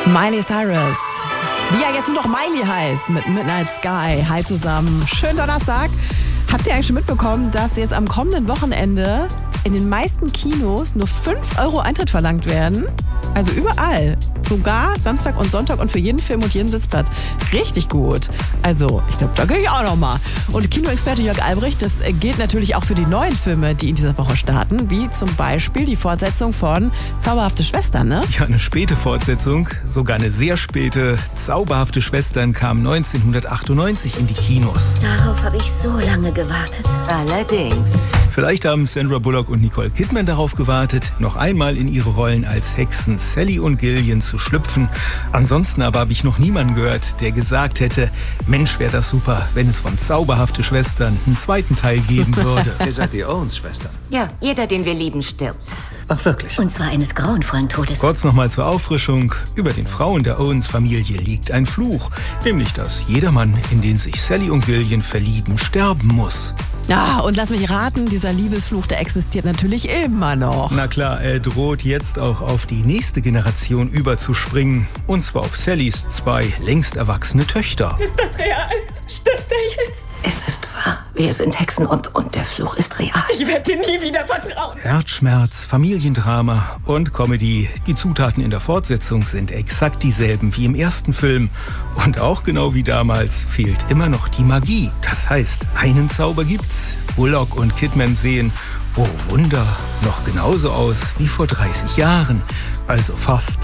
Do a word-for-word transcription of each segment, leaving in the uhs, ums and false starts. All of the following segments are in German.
Miley Cyrus, die ja jetzt nur noch Miley heißt, mit Midnight Sky. Hi zusammen, schönen Donnerstag. Habt ihr eigentlich schon mitbekommen, dass jetzt am kommenden Wochenende in den meisten Kinos nur fünf Euro Eintritt verlangt werden? Also überall. Sogar Samstag und Sonntag und für jeden Film und jeden Sitzplatz. Richtig gut. Also, ich glaube, da gehe ich auch noch mal. Und Kinoexperte Jörg Albrecht, das gilt natürlich auch für die neuen Filme, die in dieser Woche starten. Wie zum Beispiel die Fortsetzung von Zauberhafte Schwestern, ne? Ja, eine späte Fortsetzung. Sogar eine sehr späte. Zauberhafte Schwestern kam neunzehnhundertachtundneunzig in die Kinos. Darauf habe ich so lange gewartet. Allerdings. Vielleicht haben Sandra Bullock und Nicole Kidman darauf gewartet, noch einmal in ihre Rollen als Hexen Sally und Gillian zu schlüpfen. Ansonsten aber habe ich noch niemanden gehört, der gesagt hätte, Mensch, wäre das super, wenn es von Zauberhafte Schwestern einen zweiten Teil geben würde. Ihr seid die Owens-Schwestern. Ja, jeder, den wir lieben, stirbt. Ach, wirklich? Und zwar eines grauenvollen Todes. Kurz nochmal zur Auffrischung. Über den Frauen der Owens-Familie liegt ein Fluch. Nämlich, dass jeder Mann, in den sich Sally und Gillian verlieben, sterben muss. Ja, und lass mich raten, dieser Liebesfluch, der existiert natürlich immer noch. Na klar, er droht jetzt auch auf die nächste Generation überzuspringen. Und zwar auf Sallys zwei längst erwachsene Töchter. Ist das real? Stimmt der jetzt? Es ist wahr. Wir sind Hexen und, und der Fluch ist real. Ich werde dir nie wieder vertrauen. Herzschmerz, Familiendrama und Comedy. Die Zutaten in der Fortsetzung sind exakt dieselben wie im ersten Film. Und auch genau wie damals fehlt immer noch die Magie. Das heißt, einen Zauber gibt's. Bullock und Kidman sehen, oh Wunder, noch genauso aus wie vor dreißig Jahren. Also fast.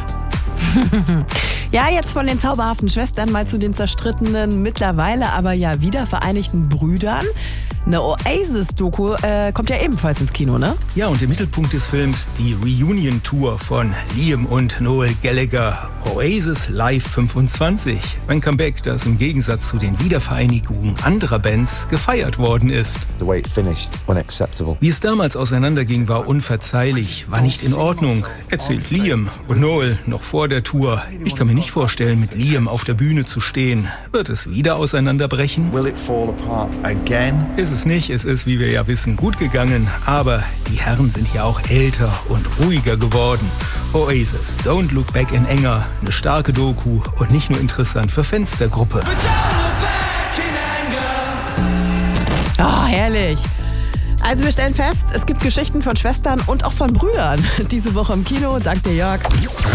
Ja, jetzt von den zauberhaften Schwestern mal zu den zerstrittenen, mittlerweile aber ja wieder vereinigten Brüdern. Eine Oasis-Doku äh, kommt ja ebenfalls ins Kino, ne? Ja, und im Mittelpunkt des Films die Reunion-Tour von Liam und Noel Gallagher. Oasis Live fünfundzwanzig. Ein Comeback, das im Gegensatz zu den Wiedervereinigungen anderer Bands gefeiert worden ist. The way it finished, unacceptable. Wie es damals auseinanderging, war unverzeihlich, war nicht in Ordnung, erzählt Liam und Noel noch vor der Tour. Ich kann mir nicht vorstellen, mit Liam auf der Bühne zu stehen. Wird es wieder auseinanderbrechen? Will it fall apart again? Ist es nicht, es ist, wie wir ja wissen, gut gegangen, aber die Herren sind ja auch älter und ruhiger geworden. Oasis, Don't Look Back in Anger, eine starke Doku und nicht nur interessant für Fans der Gruppe. Oh, herrlich. Also wir stellen fest, es gibt Geschichten von Schwestern und auch von Brüdern. Diese Woche im Kino. Dank dir, Jörg.